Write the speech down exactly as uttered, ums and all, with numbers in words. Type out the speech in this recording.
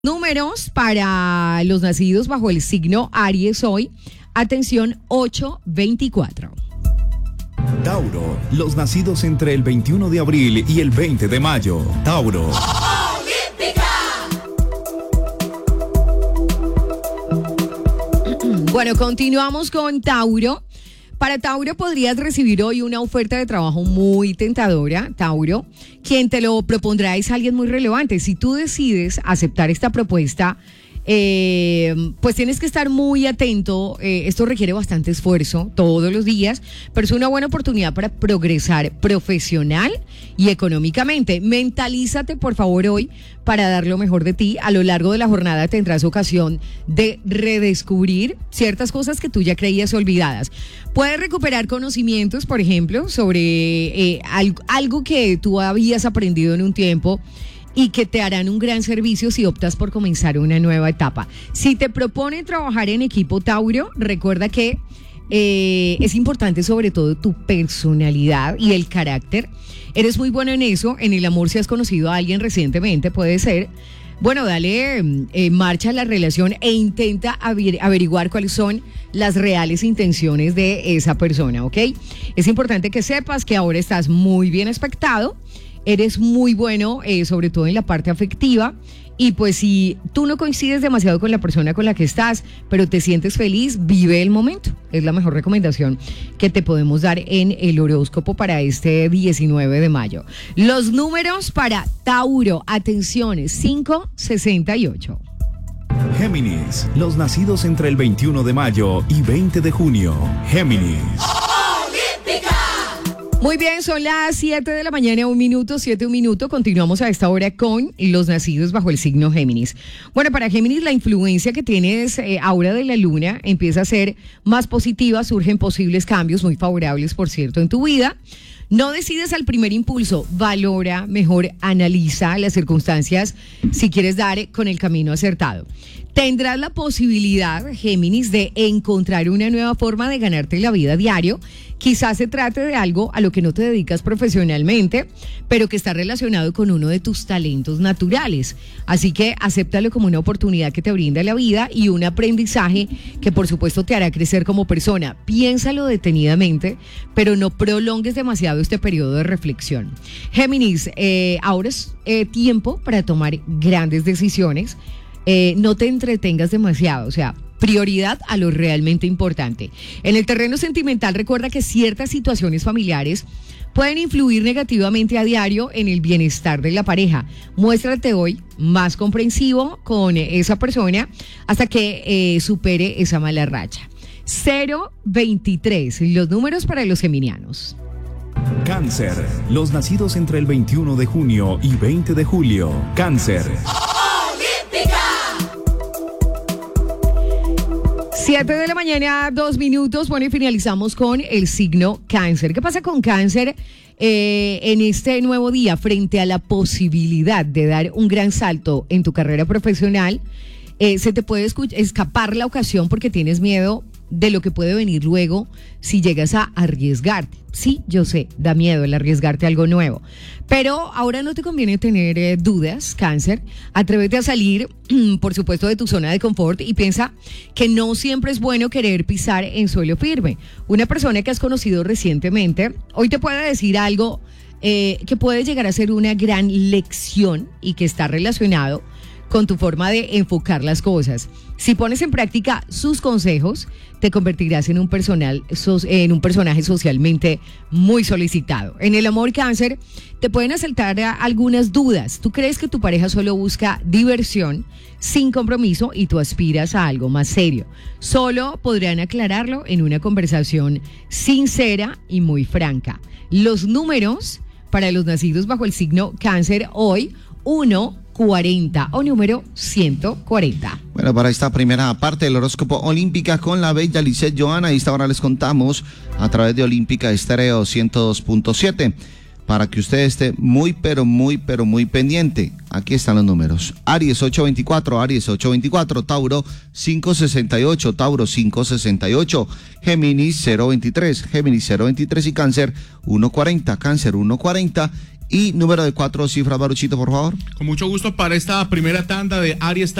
Números para los nacidos bajo el signo Aries hoy. Atención, ocho veinticuatro. Tauro, los nacidos entre el veintiuno de abril y el veinte de mayo. Tauro. Bueno, continuamos con Tauro. Para Tauro podrías recibir hoy una oferta de trabajo muy tentadora, Tauro. Quien te lo propondrá es alguien muy relevante. Si tú decides aceptar esta propuesta, eh, pues tienes que estar muy atento. Eh, esto requiere bastante esfuerzo todos los días, pero es una buena oportunidad para progresar profesional y económicamente. Mentalízate, por favor, hoy para dar lo mejor de ti. A lo largo de la jornada tendrás ocasión de redescubrir ciertas cosas que tú ya creías olvidadas. Puedes recuperar conocimientos, por ejemplo, sobre eh, algo, algo que tú habías aprendido en un tiempo y que te harán un gran servicio si optas por comenzar una nueva etapa. Si te proponen trabajar en equipo, Tauro, recuerda que eh, es importante sobre todo tu personalidad y el carácter. Eres muy bueno en eso. En el amor, si has conocido a alguien recientemente, puede ser, bueno, dale eh, marcha a la relación e intenta aver- averiguar cuáles son las reales intenciones de esa persona, ¿ok? Es importante que sepas que ahora estás muy bien expectado. Eres muy bueno, eh, sobre todo en la parte afectiva. Y pues si tú no coincides demasiado con la persona con la que estás, pero te sientes feliz, vive el momento. Es la mejor recomendación que te podemos dar en el horóscopo para este diecinueve de mayo. Los números para Tauro, atención, cinco sesenta y ocho. Géminis, los nacidos entre el veintiuno de mayo y veinte de junio. Géminis. Muy bien, son las siete de la mañana, un minuto, siete, un minuto. Continuamos a esta hora con los nacidos bajo el signo Géminis. Bueno, para Géminis la influencia que tienes eh, ahora de la luna empieza a ser más positiva, surgen posibles cambios muy favorables, por cierto, en tu vida. No decides al primer impulso, valora, mejor analiza las circunstancias si quieres dar con el camino acertado. Tendrás la posibilidad, Géminis, de encontrar una nueva forma de ganarte la vida a diario. Quizás se trate de algo a lo que no te dedicas profesionalmente, pero que está relacionado con uno de tus talentos naturales. Así que acéptalo como una oportunidad que te brinda la vida y un aprendizaje que por supuesto te hará crecer como persona. Piénsalo detenidamente, pero no prolongues demasiado este periodo de reflexión. Géminis, eh, ahora es eh, tiempo para tomar grandes decisiones. Eh, no te entretengas demasiado, o sea, prioridad a lo realmente importante. En el terreno sentimental, recuerda que ciertas situaciones familiares pueden influir negativamente a diario en el bienestar de la pareja. Muéstrate hoy más comprensivo con esa persona hasta que eh, supere esa mala racha. cero veintitrés, los números para los geminianos. Cáncer, los nacidos entre el veintiuno de junio y veinte de julio. Cáncer. siete de la mañana, dos minutos. Bueno, y finalizamos con el signo Cáncer. ¿Qué pasa con Cáncer eh, en este nuevo día frente a la posibilidad de dar un gran salto en tu carrera profesional? Eh, se te puede escu- escapar la ocasión porque tienes miedo de lo que puede venir luego si llegas a arriesgarte. Sí, yo sé, da miedo el arriesgarte a algo nuevo. Pero ahora no te conviene tener eh, dudas, Cáncer. Atrévete a salir, por supuesto, de tu zona de confort y piensa que no siempre es bueno querer pisar en suelo firme. Una persona que has conocido recientemente hoy te puede decir algo eh, que puede llegar a ser una gran lección y que está relacionado con tu forma de enfocar las cosas. Si pones en práctica sus consejos, te convertirás en un, personal, en un personaje socialmente muy solicitado. En el amor, Cáncer, te pueden asaltar algunas dudas. Tú crees que tu pareja solo busca diversión sin compromiso y tú aspiras a algo más serio. Solo podrán aclararlo en una conversación sincera y muy franca. Los números para los nacidos bajo el signo Cáncer hoy, uno cuarenta o número ciento cuarenta. Bueno, para esta primera parte del horóscopo Olímpica con la bella Lisette Johanna, a esta hora les contamos a través de Olímpica Estéreo ciento dos punto siete para que usted esté muy, pero muy, pero muy pendiente. Aquí están los números. Aries ocho veinticuatro, Aries ocho veinticuatro, Tauro cinco sesenta y ocho, Tauro cinco sesenta y ocho, Géminis cero veintitrés, Géminis cero veintitrés y Cáncer uno cuarenta, Cáncer uno cuarenta. Y número de cuatro cifras, Baruchito, por favor. Con mucho gusto para esta primera tanda de Aries